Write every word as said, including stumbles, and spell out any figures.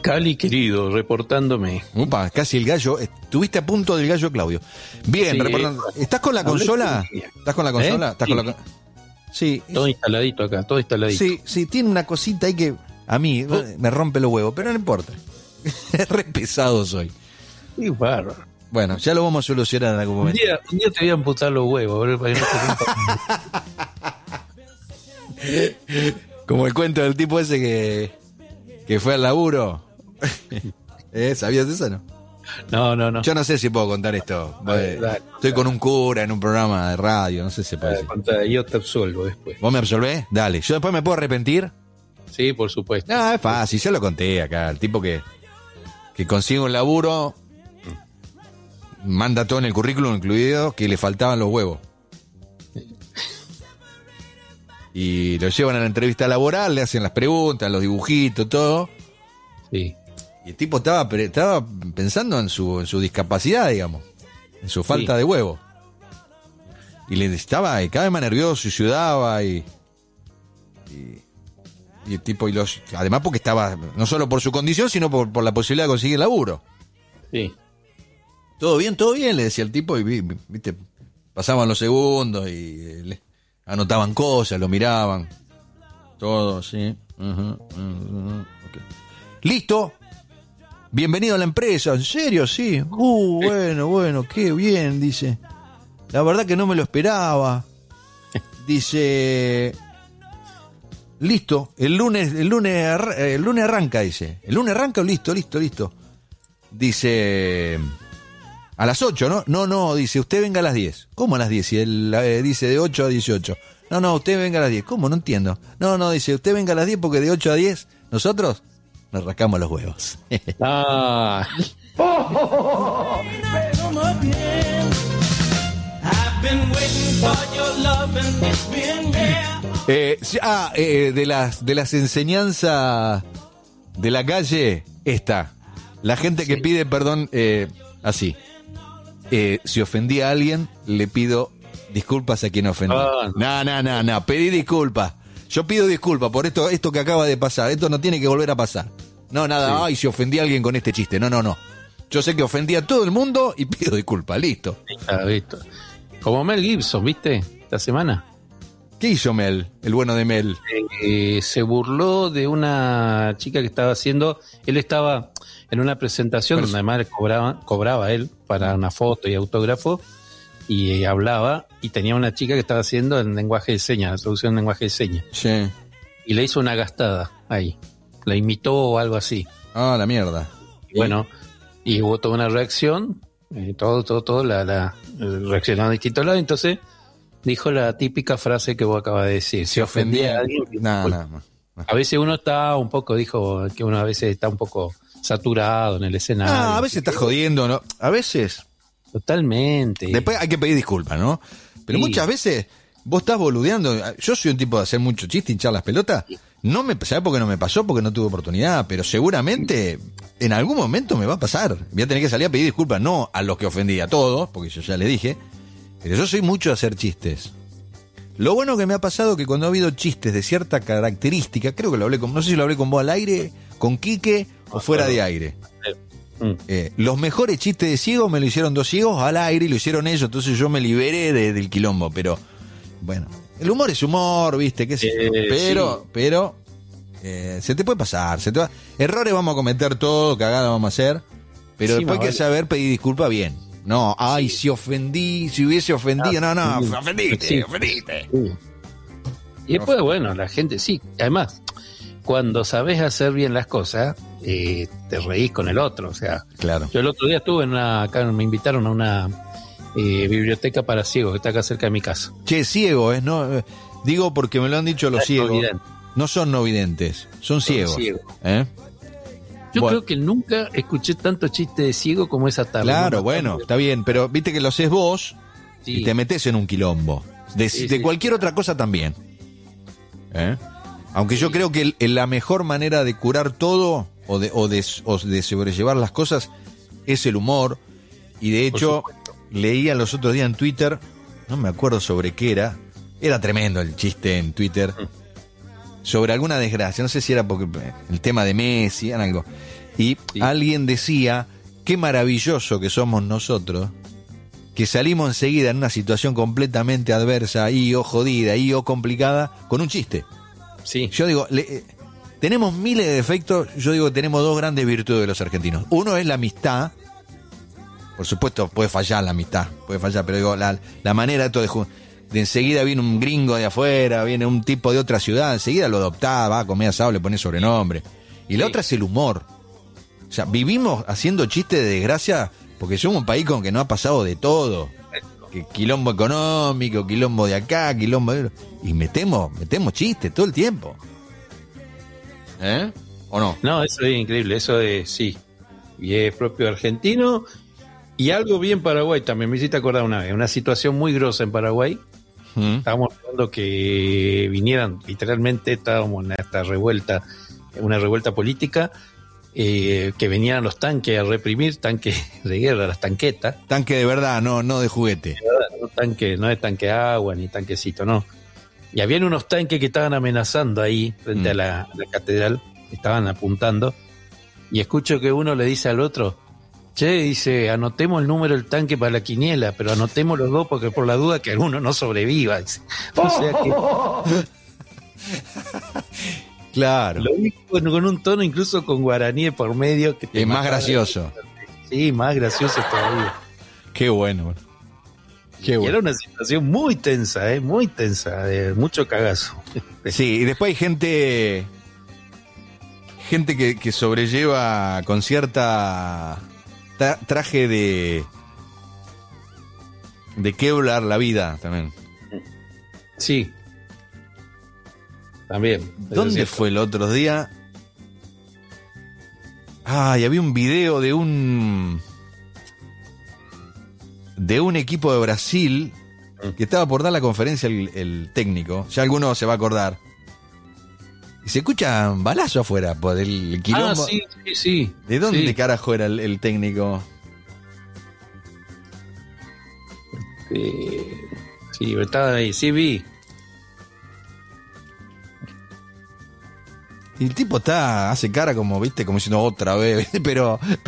Cali, querido, reportándome. Upa, casi el gallo. Estuviste a punto del gallo, Claudio. Bien, Sí, reportando. ¿Estás con la consola? ¿Estás con la consola? ¿Eh? ¿Estás Sí. con la... Sí. Todo instaladito acá, todo instaladito. Sí, sí, tiene una cosita ahí que a mí Oh. me rompe los huevos, pero no importa. Re pesado soy. Qué bárbaro. Bueno, ya lo vamos a solucionar en algún Un momento. día, un día te voy a amputar los huevos, boludo, para que no te rompan. Como el cuento del tipo ese que, que fue al laburo. ¿Eh? ¿Sabías eso o no? No, no, no. Yo no sé si puedo contar esto. Dale, dale, Estoy dale. con un cura en un programa de radio, no sé si se puede Eh, decir. contá, yo te absuelvo después. ¿Vos me absolvés? Dale. ¿Yo después me puedo arrepentir? Sí, por supuesto. No, es fácil, ya lo conté acá. El tipo que, que consigue un laburo, manda todo en el currículum, incluido que le faltaban los huevos. Y lo llevan a la entrevista laboral, le hacen las preguntas, los dibujitos, todo. Sí. Y el tipo estaba, pre- estaba pensando en su, en su discapacidad, digamos, en su falta Sí. de huevo. Y le estaba y cada vez más nervioso y sudaba y, y, y el tipo, y los, además porque estaba, no solo por su condición, sino por, por la posibilidad de conseguir laburo. Sí. Todo bien, todo bien, le decía el tipo, y vi- vi- viste, pasaban los segundos y eh, le anotaban cosas, lo miraban. Todo, sí. Ujú, ujú, ok. Listo. Bienvenido a la empresa. ¿En serio? Sí. Uh, bueno, bueno, qué bien, dice. La verdad que no me lo esperaba. Dice, listo, el lunes, el lunes, arra- el lunes arranca, dice. ¿El lunes arranca? Listo, listo, listo. Dice, a las ocho, ¿no? No, no, dice, usted venga a las diez. ¿Cómo a las diez? Y él eh, dice de ocho a dieciocho. No, no, usted venga a las diez. ¿Cómo? No entiendo. No, no, dice, usted venga a las diez porque de ocho a diez nosotros nos rascamos los huevos. Ah, Pero no bien. I've been waiting for your love and it's been here. Eh, sí, ah, eh, de las de las enseñanzas de la calle, esta. La gente que pide perdón, eh, así. Eh, si ofendí a alguien, le pido disculpas a quien ofendí. Ah, No, no, no, no, pedí disculpas. Yo pido disculpas por esto, esto que acaba de pasar. Esto no tiene que volver a pasar. No, nada, Sí. ay, si ofendí a alguien con este chiste. No, no, no. Yo sé que ofendí a todo el mundo y pido disculpas, listo. está visto. Como Mel Gibson, ¿viste? Esta semana. ¿Qué hizo Mel, el bueno de Mel? Eh, se burló de una chica que estaba haciendo. Él estaba en una presentación Pero- donde además le cobraba, cobraba él para una foto y autógrafo. Y eh, hablaba. Y tenía una chica que estaba haciendo en lenguaje de señas, traducción en lenguaje de señas. Sí. Y le hizo una gastada ahí. La imitó o algo así. Ah, la mierda. Y bueno, y hubo toda una reacción, eh, todo, todo, todo, la, la eh, reaccionaron a distintos lados, entonces dijo la típica frase que vos acabas de decir, si ofendía a alguien, No, pues, no, no. a veces uno está un poco, dijo que uno a veces está un poco saturado en el escenario. Ah, a veces estás jodiendo, ¿no? A veces. Totalmente. Después hay que pedir disculpas, ¿no? Pero Sí. muchas veces vos estás boludeando. Yo soy un tipo de hacer mucho chiste, hinchar las pelotas. No me, ¿sabés por qué no me pasó? Porque no tuve oportunidad. Pero seguramente en algún momento me va a pasar. Voy a tener que salir a pedir disculpas, no a los que ofendí, a todos, porque yo ya les dije. Pero yo soy mucho de hacer chistes. Lo bueno que me ha pasado es que cuando ha habido chistes de cierta característica, creo que lo hablé con, no sé si lo hablé con vos al aire, con Quique o fuera de aire. Mm. Eh, los mejores chistes de ciegos me lo hicieron dos ciegos al aire y lo hicieron ellos, entonces yo me liberé de- del quilombo, pero bueno, el humor es humor, viste, qué sé yo. Eh, pero, sí. pero eh, se te puede pasar, se te va- errores vamos a cometer todo, cagada vamos a hacer, pero Sí, después hay más que vale. saber pedir disculpas bien. No, ay, si ofendí, si hubiese ofendido, no, no, sí. ofendiste, Sí. ofendiste. Sí. Y después, bueno, la gente, sí, además, cuando sabes hacer bien las cosas, eh, te reís con el otro, o sea, Claro. yo el otro día estuve en una, acá me invitaron a una eh, biblioteca para ciegos que está acá cerca de mi casa. Che, ciego, ¿eh? No, eh, digo porque me lo han dicho los No ciegos. videntes. No son no videntes, son ciegos. ciegos. ¿Eh? Yo Bueno. creo que nunca escuché tanto chiste de ciego como esa tarde. Claro, ¿no? bueno, está bien, pero viste que lo haces vos Sí. y te metes en un quilombo. De, Sí, de sí. cualquier otra cosa también. ¿Eh? Aunque yo creo que el- el- la mejor manera de curar todo o de, o de, o de sobrellevar las cosas es el humor. Y de Por hecho, supuesto. leía los otros días en Twitter, no me acuerdo sobre qué era, era tremendo el chiste en Twitter, sobre alguna desgracia, no sé si era porque el tema de Messi, era algo. Y Sí. alguien decía, qué maravilloso que somos nosotros, que salimos enseguida en una situación completamente adversa y o jodida y o complicada con un chiste. Sí. Yo digo, le, eh, tenemos miles de defectos, yo digo que tenemos dos grandes virtudes de los argentinos. Uno es la amistad. Por supuesto, puede fallar la amistad, puede fallar, pero digo, la, la manera de todo de, ju- de enseguida viene un gringo de afuera, viene un tipo de otra ciudad, enseguida lo adoptás, va a comer asado, le pone sobrenombre. Y la Sí. otra es el humor. O sea, vivimos haciendo chistes de desgracia porque somos un país con que no ha pasado de todo. Que quilombo económico, quilombo de acá, quilombo de... Y metemos, metemos chistes todo el tiempo. ¿Eh? ¿O no? No, eso es increíble, eso es, sí. Y es propio argentino. Y algo bien Paraguay también. Me hiciste acordar una vez, una situación muy grosa en Paraguay. ¿Mm? Estábamos hablando que vinieran, literalmente estábamos en esta revuelta, una revuelta política, eh, que venían los tanques a reprimir, tanques de guerra, las tanquetas. Tanque de verdad, no, no de juguete. No, tanque, no es tanque de agua ni tanquecito, no. Y habían unos tanques que estaban amenazando ahí frente Mm. a, la, a la catedral, estaban apuntando, y escucho que uno le dice al otro, che, dice, anotemos el número del tanque para la quiniela, pero anotemos los dos porque por la duda que alguno no sobreviva. Dice. O sea que Claro. lo dijo con, con un tono incluso con guaraní por medio. Que te Es más mataba. gracioso. Sí, más gracioso todavía. Qué bueno. Qué Y era bueno. una situación muy tensa, ¿eh? Muy tensa, de mucho cagazo. Sí, y después hay gente gente que, que sobrelleva con cierta tra- traje de de Kevlar la vida también. Sí. También. eso es ¿Dónde cierto. fue el otro día? Ay, había un video de un de un equipo de Brasil que estaba por dar la conferencia el, el técnico. Ya alguno se va a acordar. Y se escucha un balazo afuera por el quilombo. Ah, sí, sí, sí. ¿De dónde Sí. carajo era el, el técnico? Eh, sí, estaba ahí, sí vi. Y el tipo está, hace cara como, viste, como diciendo otra vez, pero,